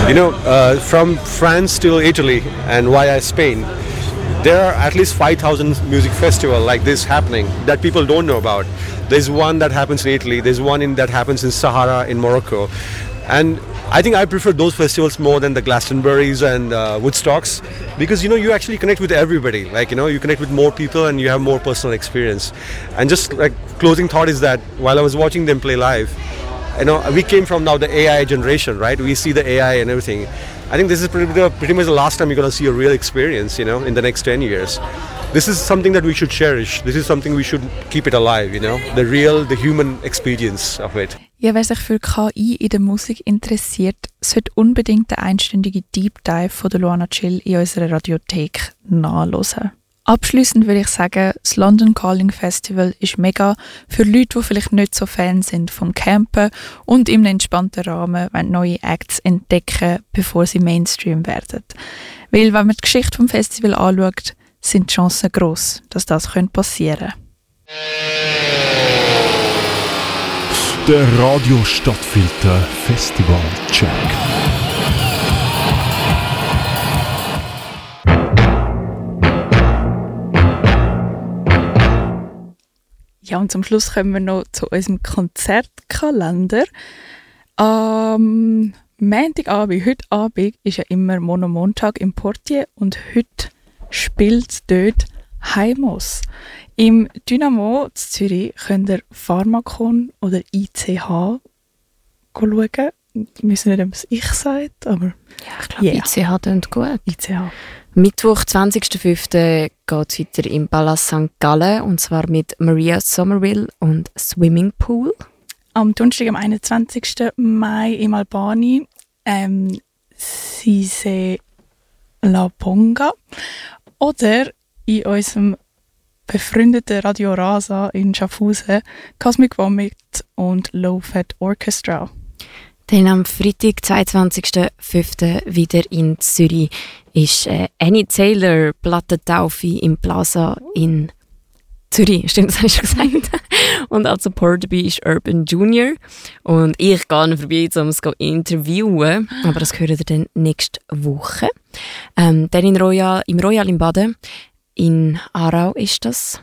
From France to Italy and via Spain, there are at least 5,000 music festivals like this happening that people don't know about. There's one that happens in Italy, there's one that happens in Sahara in Morocco. And I think I prefer those festivals more than the Glastonburys and Woodstocks because, you actually connect with everybody. You connect with more people and you have more personal experience. And just closing thought is that while I was watching them play live, we came from now the AI generation, right? We see the AI and everything. I think this is pretty much the last time you're going to see a real experience, in the next 10 years. This is something that we should cherish. This is something we should keep it alive, the human experience of it. Ja, wer sich für KI in der Musik interessiert, sollte unbedingt den einstündigen Deep Dive von der Luana Chill in unserer Radiothek nachhören. Abschliessend würde ich sagen, das London Calling Festival ist mega für Leute, die vielleicht nicht so Fan sind vom Campen und im entspannten Rahmen neue Acts entdecken, bevor sie Mainstream werden. Weil, wenn man die Geschichte vom Festival anschaut, sind die Chancen gross, dass das passieren könnte. Der Radio Stadtfilter Festival Check. Ja, und zum Schluss kommen wir noch zu unserem Konzertkalender. Am Montagabend, heute Abend, ist ja immer Montag im Portier und heute spielt dort Heimos. Im Dynamo in Zürich könnt ihr Pharmakon oder ICH schauen. Ich weiß nicht, ob es ich sagt, aber... Ja, ich glaube, ICH klingt gut. ICH. Mittwoch, 20.05. geht es weiter im Palast St. Gallen, und zwar mit Maria Somerville und Swimming Pool. Am Donnerstag, am 21. Mai im Albani, Sise La Bonga. Oder in unserem befreundeten Radio Rasa in Schaffhausen, Cosmic Vomit und Low Fat Orchestra. Dann am Freitag, 22.05. wieder in Zürich ist Annie Taylor Plattentaufe im Plaza in Zürich. Stimmt, das habe ich schon gesagt. Und als Support dabei ist Urban Junior. Und ich gehe vorbei, um es zu interviewen. Aber das hören wir dann nächste Woche. Dann im Royal in Baden. In Aarau ist das.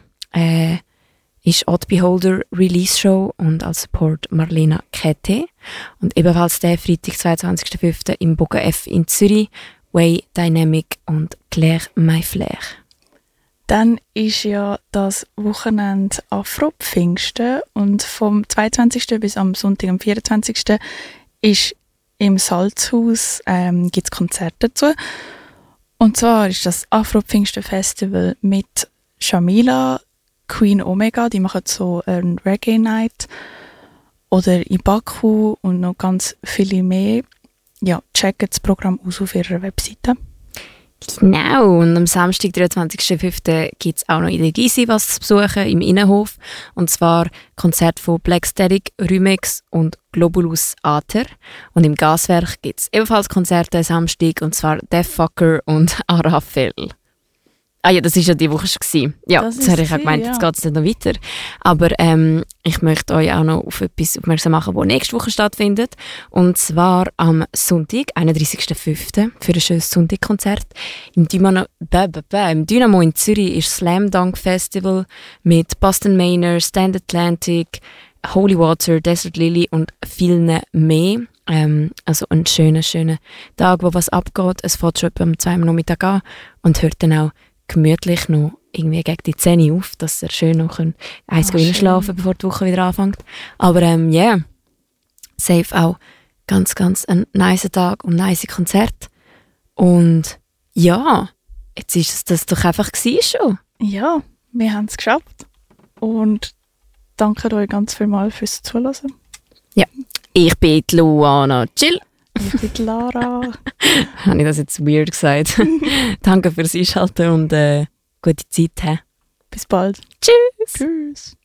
Ist Odd Beholder Release Show und als Support Marlena Kette. Und ebenfalls der Freitag, 22.05. im Boga F in Zürich, Way Dynamic und Claire Mayflair. Dann ist ja das Wochenende Afro-Pfingsten und vom 22. bis am Sonntag, am 24. ist im Salzhaus gibt es Konzerte dazu. Und zwar ist das Afro-Pfingsten-Festival mit Shamila, Queen Omega, die machen so eine Reggae-Night, oder Ibaku und noch ganz viele mehr. Ja, checkt das Programm aus auf ihrer Webseite. Genau, und am Samstag, 23.05. gibt es auch noch in der Gysi was zu besuchen, im Innenhof. Und zwar Konzert von Black Static, Rümex und Globulus Aether. Und im Gaswerk gibt es ebenfalls Konzerte am Samstag, und zwar Deathfucker und Arafel. Ah ja, das war ja die Woche schon. Ja, das habe ich auch gemeint, jetzt geht es nicht noch weiter. Aber ich möchte euch auch noch auf etwas aufmerksam machen, das nächste Woche stattfindet. Und zwar am Sonntag, 31.05. für ein schönes Sonntagkonzert. Im Dynamo in Zürich ist Slam Dunk Festival mit Boston Manor, Stand Atlantic, Holy Water, Desert Lily und vielen mehr. Also ein schöner Tag, wo was abgeht. Es fängt schon etwa um 2 Uhr Nachmittag an und hört dann auch gemütlich noch irgendwie gegen die 10 Uhr auf, dass er schön noch schlafen bevor die Woche wieder anfängt. Aber safe auch ganz ein nice Tag und nice Konzert. Und ja, jetzt ist es das doch einfach schon. Ja, wir haben es geschafft. Und danke euch ganz vielmals fürs Zuhören. Ja, ich bin die Luana Chill. Ich bin die Lara. Habe ich das jetzt weird gesagt? Danke fürs Einschalten und gute Zeit. Bis bald. Tschüss. Tschüss.